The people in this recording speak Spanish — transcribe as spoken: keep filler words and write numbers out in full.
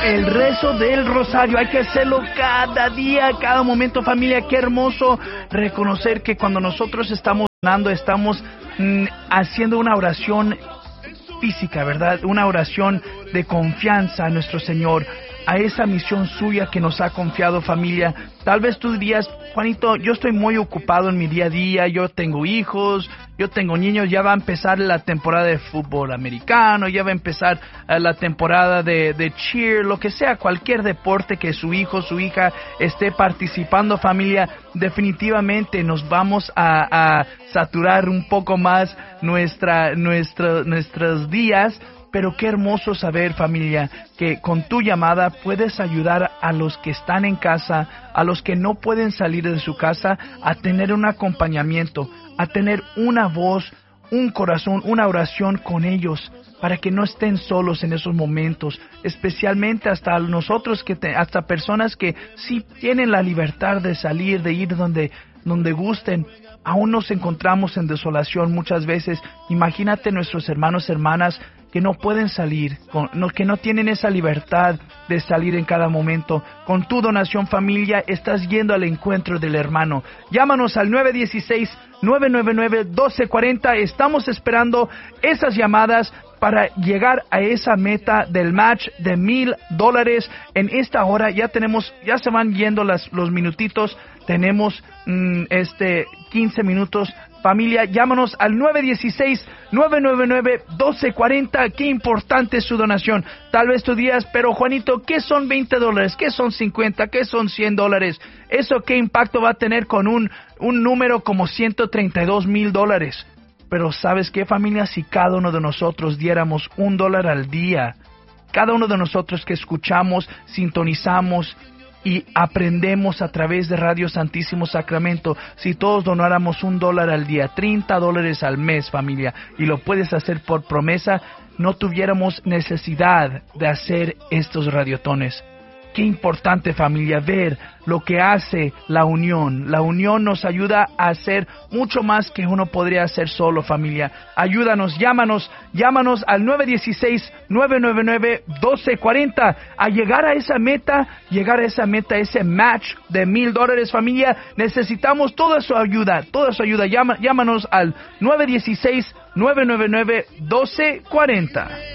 el rezo del rosario. Hay que hacerlo cada día, cada momento, familia. Qué hermoso reconocer que cuando nosotros estamos orando, estamos mm, haciendo una oración física, ¿verdad? Una oración de confianza a nuestro Señor, a esa misión suya que nos ha confiado, familia. Tal vez tú dirías, Juanito, yo estoy muy ocupado en mi día a día, yo tengo hijos, yo tengo niños, ya va a empezar la temporada de fútbol americano, ya va a empezar uh, la temporada de, de cheer, lo que sea, cualquier deporte que su hijo, su hija esté participando, familia. Definitivamente nos vamos a, a saturar un poco más nuestra, nuestra, nuestros días. Pero qué hermoso saber, familia, que con tu llamada puedes ayudar a los que están en casa, a los que no pueden salir de su casa, a tener un acompañamiento, a tener una voz, un corazón, una oración con ellos, para que no estén solos en esos momentos, especialmente hasta nosotros, que te, hasta personas que sí tienen la libertad de salir, de ir donde, donde gusten. Aún nos encontramos en desolación muchas veces. Imagínate nuestros hermanos, hermanas, que no pueden salir, con, no, que no tienen esa libertad de salir en cada momento. Con tu donación, familia, estás yendo al encuentro del hermano. Llámanos al nueve uno seis, nueve nueve nueve, uno dos cuatro cero. Estamos esperando esas llamadas para llegar a esa meta del match de mil dólares. En esta hora ya tenemos, ya se van yendo las, los minutitos. Tenemos mmm, este quince minutos. Familia, llámanos al nueve uno seis, nueve nueve nueve, uno dos cuatro cero. Qué importante es su donación. Tal vez tú digas, pero Juanito, ¿qué son veinte dólares? ¿Qué son cincuenta? ¿Qué son cien dólares? ¿Eso qué impacto va a tener con un, un número como ciento treinta y dos mil dólares? Pero ¿sabes qué, familia? Si cada uno de nosotros diéramos un dólar al día, cada uno de nosotros que escuchamos, sintonizamos y aprendemos a través de Radio Santísimo Sacramento, si todos donáramos un dólar al día, treinta dólares al mes, familia, y lo puedes hacer por promesa, no tuviéramos necesidad de hacer estos radiotones. Qué importante, familia, ver lo que hace la unión. La unión nos ayuda a hacer mucho más que uno podría hacer solo, familia. Ayúdanos, llámanos, llámanos al nueve uno seis, nueve nueve nueve, uno dos cuatro cero a llegar a esa meta, llegar a esa meta, ese match de mil dólares, familia. Necesitamos toda su ayuda, toda su ayuda. Llama, llámanos al nueve uno seis, nueve nueve nueve, uno dos cuatro cero.